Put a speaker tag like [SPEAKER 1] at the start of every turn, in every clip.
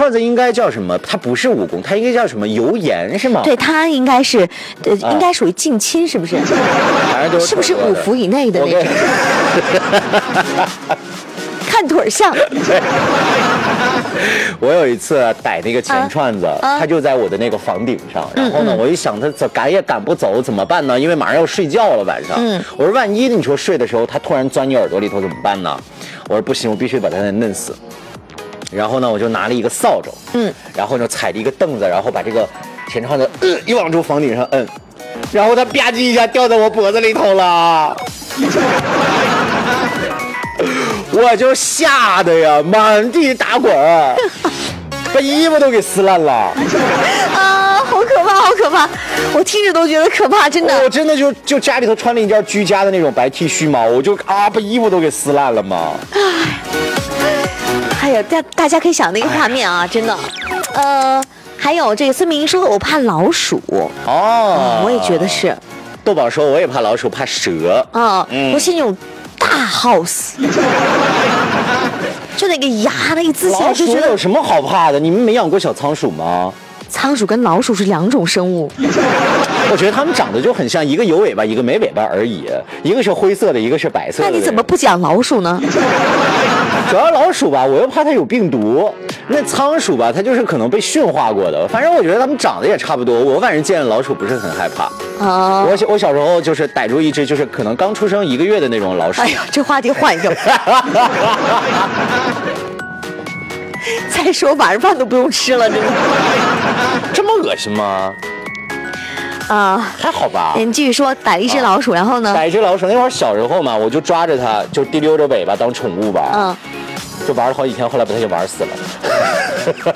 [SPEAKER 1] 串子应该叫什么？它不是蜈蚣，它应该叫什么油盐是吗？
[SPEAKER 2] 对，它应该是，应该属于近亲，是不是？是不是5伏以内的那种？看腿像。
[SPEAKER 1] 我有一次逮那个钱串子，它就在我的那个房顶上。然后呢，我一想，它赶也赶不走，怎么办呢？因为马上要睡觉了，晚上。我说万一你说睡的时候，它突然钻你耳朵里头怎么办呢？我说不行，我必须把它弄死。然后呢，我就拿了一个扫帚，然后呢踩着一个凳子，然后把这个钱串子一往住房顶上摁，然后它吧唧一下掉在我脖子里头了。我就吓得呀，满地打滚，把衣服都给撕烂了。
[SPEAKER 2] 啊，好可怕，好可怕！我听着都觉得可怕，真的。
[SPEAKER 1] 我真的就家里头穿了一件居家的那种白 T 恤嘛，我就把衣服都给撕烂了嘛。
[SPEAKER 2] 哎呀，大家可以想那个画面啊，真的。还有这个孙明说，我怕老鼠。哦，我也觉得是。
[SPEAKER 1] 豆宝说，我也怕老鼠，怕蛇。
[SPEAKER 2] 尤其那种大 house， 就那个牙那一呲起来就觉得。
[SPEAKER 1] 老鼠有什么好怕的？你们没养过小仓鼠吗？
[SPEAKER 2] 仓鼠跟老鼠是2种生物。
[SPEAKER 1] 我觉得它们长得就很像，一个有尾巴，一个没尾巴而已，一个是灰色的，一个是白色的。
[SPEAKER 2] 那你怎么不讲老鼠呢？
[SPEAKER 1] 主要老鼠吧，我又怕它有病毒。那仓鼠吧，它就是可能被驯化过的。反正我觉得它们长得也差不多。我反正见老鼠不是很害怕。我小时候就是逮住一只，就是可能刚出生1个月的那种老鼠。
[SPEAKER 2] 哎呀，这话题换一个。再说晚上饭都不用吃了，真的。
[SPEAKER 1] 这么恶心吗？还好吧。
[SPEAKER 2] 你继续说，逮一只老鼠，然后呢？
[SPEAKER 1] 逮一只老鼠，那会儿小时候嘛，我就抓着它，就提溜着尾巴当宠物吧。就玩了好几天，后来把它给玩死了。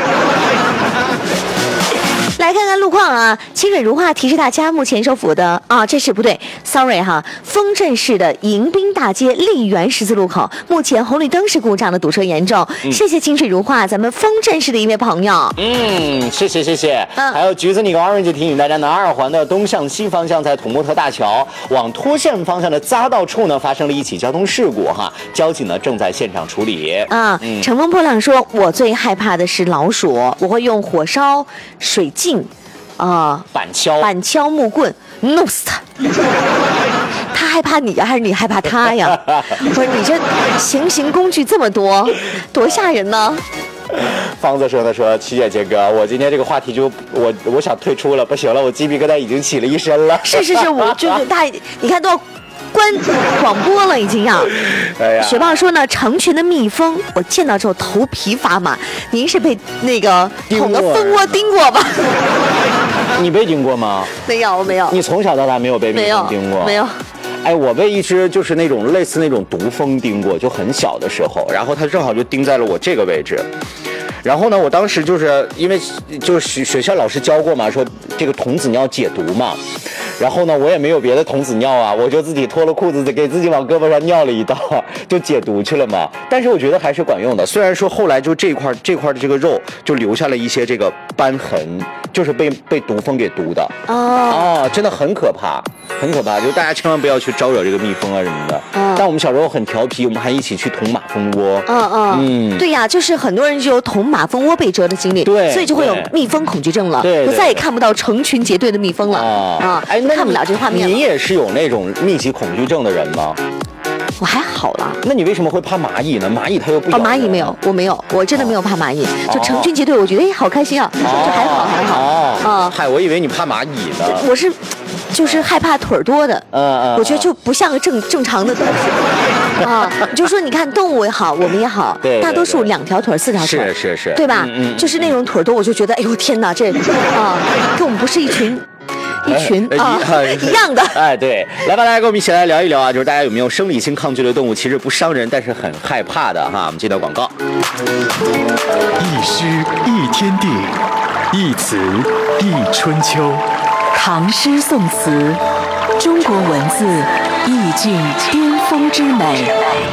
[SPEAKER 2] 来看看路况啊，清水如画提示大家，目前首府的这是不对 ，sorry 哈，丰镇市的迎宾大街丽园十字路口，目前红绿灯是故障的，堵车严重。谢谢清水如画，咱们丰镇市的一位朋友。
[SPEAKER 1] 谢谢。还有橘子你个orange提醒大家，南2环的东向西方向，在土木特大桥往脱线方向的匝道处呢，发生了一起交通事故哈，交警呢正在现场处理。
[SPEAKER 2] 乘风破浪说，我最害怕的是老鼠，我会用火烧、水镜。
[SPEAKER 1] 板敲
[SPEAKER 2] 木棍弄死他。他害怕你还是你害怕他呀？不是你这行工具这么多，多吓人呢！
[SPEAKER 1] 方子说七姐姐哥，我今天这个话题就我想退出了，不行了，我鸡皮疙瘩已经起了一身了。
[SPEAKER 2] 是，我就是你看都要关广播了，已经要。哎呀，雪豹说呢，成群的蜜蜂，我见到之后头皮发麻。您是被那个捅的蜂窝叮过吧？
[SPEAKER 1] 你被叮过吗？
[SPEAKER 2] 没有。
[SPEAKER 1] 你从小到大没有被蜜蜂叮过？
[SPEAKER 2] 没有。
[SPEAKER 1] 哎，我被一只就是那种类似那种毒蜂叮过，就很小的时候，然后它正好就叮在了我这个位置。然后呢，我当时就是因为就是学校老师教过嘛，说这个童子尿解毒嘛。然后呢，我也没有别的童子尿啊，我就自己脱了裤子给自己往胳膊上尿了一道，就解毒去了嘛。但是我觉得还是管用的，虽然说后来就这块的这个肉就留下了一些这个斑痕，就是被毒蜂给毒的。真的很可怕，就大家千万不要去招惹这个蜜蜂啊什么的。但我们小时候很调皮，我们还一起去捅马蜂窝。
[SPEAKER 2] 对呀，就是很多人就有捅马蜂窝被蛰的经历，
[SPEAKER 1] 对，
[SPEAKER 2] 所以就会有蜜蜂恐惧症了，就再也看不到成群结队的蜜蜂了。看不了这画面了。
[SPEAKER 1] 你也是有那种密集恐惧症的人吗？
[SPEAKER 2] 我还好啦。
[SPEAKER 1] 那你为什么会怕蚂蚁呢？蚂蚁它又不咬人。
[SPEAKER 2] 蚂蚁没有，我没有，我真的没有怕蚂蚁。就成群结队，我觉得好开心啊，就还好。
[SPEAKER 1] 嗨，我以为你怕蚂蚁呢。
[SPEAKER 2] 我是就是害怕腿多的。我觉得就不像个正常的东西。就说你看动物也好，我们也好，大多数2条腿4条腿，
[SPEAKER 1] 是，
[SPEAKER 2] 对吧？就是那种腿多，我就觉得哎呦天哪，这跟我们不是一群一样的。
[SPEAKER 1] 对，来吧，大家跟我们一起来聊一聊啊，就是大家有没有生理性抗拒的动物，其实不伤人，但是很害怕的哈。我们接到广告。
[SPEAKER 3] 一诗一天地，一词一春秋。
[SPEAKER 4] 唐诗宋词，中国文字意境巅峰之美。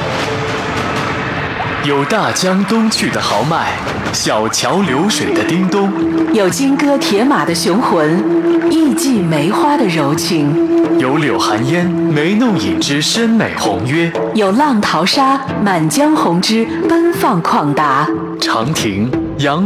[SPEAKER 3] 有大江东去的豪迈，小桥流水的叮咚，
[SPEAKER 4] 有金戈铁马的雄浑，艺伎梅花的柔情，
[SPEAKER 3] 有柳寒烟眉弄影之深美宏约，
[SPEAKER 4] 有浪淘沙满江红之奔放旷达。
[SPEAKER 3] 长亭杨